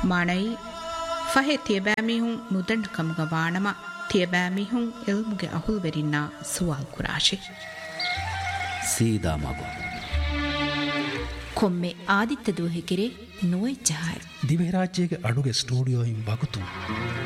ಮಾಣೈ ಫಹೆ ತಿಯಬಾಮಿಹುಂ ನುದಂಡ್ ಕಮುಗ ವಾಣಮ ತಿಯಬಾಮಿಹುಂ ಇಲ್ಮುಗೆ ಅಹುಲ್ವೆರಿನ್ನ ಸುವಾಲ್ ಕುರಾಶೆ ಸೀದಾ ಮಗು ಕೊಮ್ಮೆ ಆದಿತ್ಯ ದೂಹೆಕೆರೆ ನುವೆ ಚಹಾಯ ದಿವೆ ರಾಜ್ಯಗೆ ಅಡುಗೆ ಸ್ಟುಡಿಯೋ ಬಗುತು